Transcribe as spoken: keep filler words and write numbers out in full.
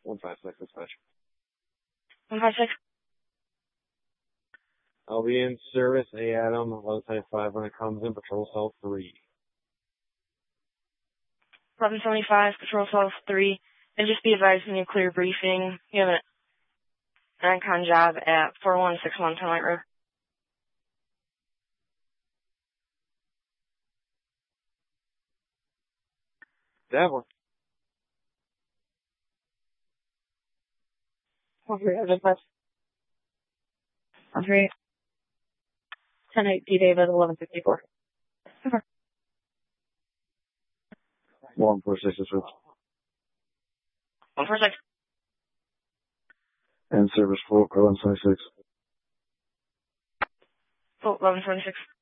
one five six, dispatch. one five six. I'll be in service, A Adam, eleven seventy-five when it comes in, patrol cell three. eleven seventy-five, patrol cell three. And just be advised when you clear briefing, you have an on-con job at four one six one Sunlight Road. That one. one three, dispatch. one three. ten eight, D David, eleven fifty-four. Over. one four six, dispatch. one four six. And service full, eleven twenty-six. Full, eleven twenty-six.